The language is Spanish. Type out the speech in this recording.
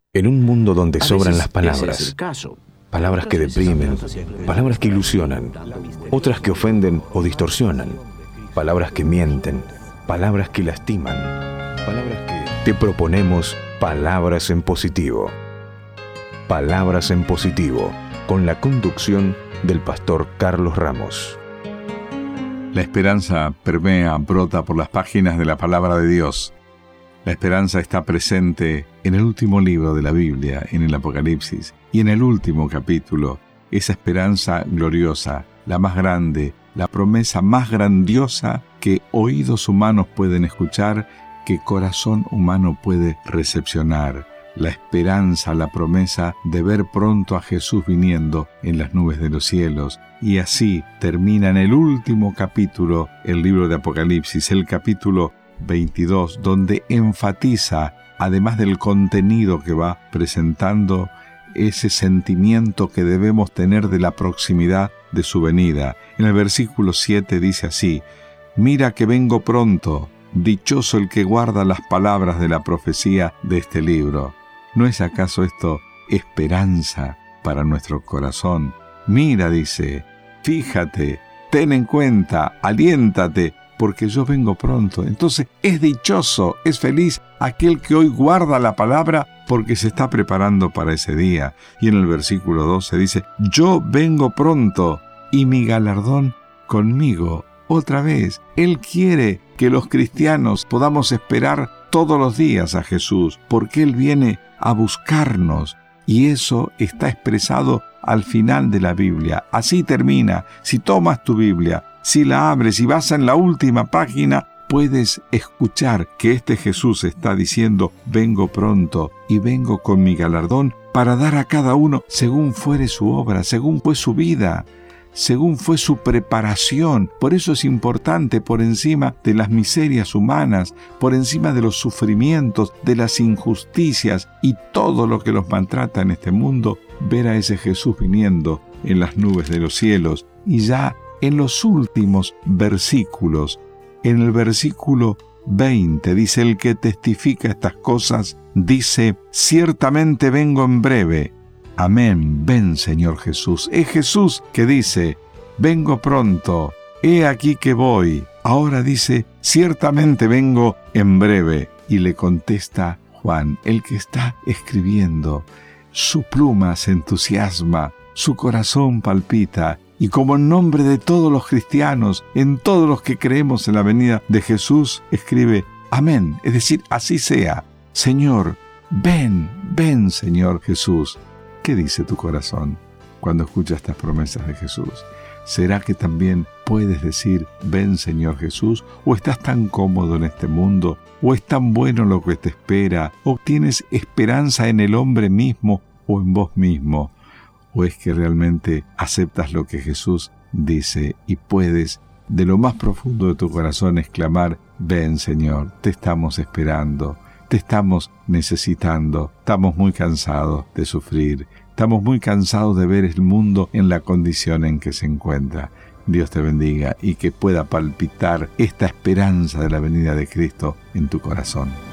En un mundo donde A sobran veces las palabras, ese es el caso. palabras que deprimen, palabras que ilusionan, otras que ofenden o distorsionan, palabras que mienten, palabras que lastiman, palabras que... Te proponemos Palabras en Positivo. Palabras en Positivo, con la conducción del pastor Carlos Ramos. La esperanza permea, brota por las páginas de la Palabra de Dios. La esperanza está presente en el último libro de la Biblia, en el Apocalipsis, y en el último capítulo, esa esperanza gloriosa, la más grande, la promesa más grandiosa que oídos humanos pueden escuchar, que corazón humano puede recepcionar. La esperanza, la promesa de ver pronto a Jesús viniendo en las nubes de los cielos. Y así termina en el último capítulo el libro de Apocalipsis, el capítulo 22, donde enfatiza, además del contenido que va presentando, ese sentimiento que debemos tener de la proximidad de su venida. En el versículo 7 dice así: «Mira que vengo pronto, dichoso el que guarda las palabras de la profecía de este libro». ¿No es acaso esto esperanza para nuestro corazón? Mira, dice, fíjate, ten en cuenta, aliéntate, porque yo vengo pronto. Entonces es dichoso, es feliz aquel que hoy guarda la palabra porque se está preparando para ese día. Y en el versículo 12 dice: yo vengo pronto y mi galardón conmigo. Otra vez, Él quiere que los cristianos podamos esperar todos los días a Jesús, porque Él viene a buscarnos. Y eso está expresado al final de la Biblia. Así termina. Si tomas tu Biblia, si la abres y vas en la última página, puedes escuchar que este Jesús está diciendo: vengo pronto y vengo con mi galardón para dar a cada uno según fuere su obra, según fue su vida, según fue su preparación. Por eso es importante, por encima de las miserias humanas, por encima de los sufrimientos, de las injusticias y todo lo que los maltrata en este mundo, ver a ese Jesús viniendo en las nubes de los cielos. Y ya en los últimos versículos, en el versículo 20, dice: el que testifica estas cosas dice: ciertamente vengo en breve. Amén, ven Señor Jesús. Es Jesús que dice: vengo pronto, he aquí que voy. Ahora dice: ciertamente vengo en breve. Y le contesta Juan, el que está escribiendo. Su pluma se entusiasma, su corazón palpita. Y como en nombre de todos los cristianos, en todos los que creemos en la venida de Jesús, escribe: amén, es decir, así sea. Señor, ven, ven Señor Jesús. ¿Qué dice tu corazón cuando escuchas estas promesas de Jesús? ¿Será que también puedes decir: ven Señor Jesús? ¿O estás tan cómodo en este mundo? ¿O es tan bueno lo que te espera? ¿O tienes esperanza en el hombre mismo o en vos mismo? ¿O es que realmente aceptas lo que Jesús dice y puedes de lo más profundo de tu corazón exclamar: ven Señor, te estamos esperando, te estamos necesitando, estamos muy cansados de sufrir, estamos muy cansados de ver el mundo en la condición en que se encuentra? Dios te bendiga y que pueda palpitar esta esperanza de la venida de Cristo en tu corazón.